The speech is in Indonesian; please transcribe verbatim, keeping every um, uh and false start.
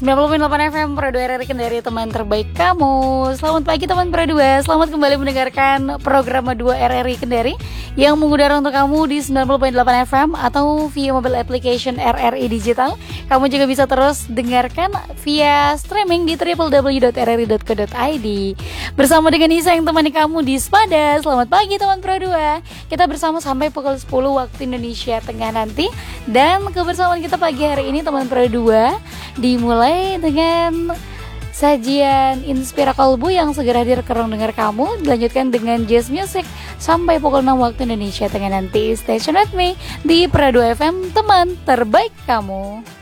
sembilan puluh koma delapan F M Pro dua R R I Kendari, teman terbaik kamu. Selamat pagi teman Pro dua. Selamat kembali mendengarkan program dua R R I Kendari yang mengudara untuk kamu di sembilan puluh koma delapan F M atau via mobile application R R I Digital. Kamu juga bisa terus dengarkan via streaming di w w w dot r r i dot co dot i d. Bersama dengan Nisa yang temani kamu di Spada. Selamat pagi teman Pro dua. Kita bersama sampai pukul sepuluh waktu Indonesia Tengah nanti. Dan kebersamaan kita pagi hari ini teman Pro dua dimulai dengan sajian Inspira Kolbu yang segera hadir ke ruang dengar kamu. Dilanjutkan dengan jazz music sampai pukul enam waktu Indonesia Tengah nanti. Stay tune with me di Pro dua F M, teman terbaik kamu.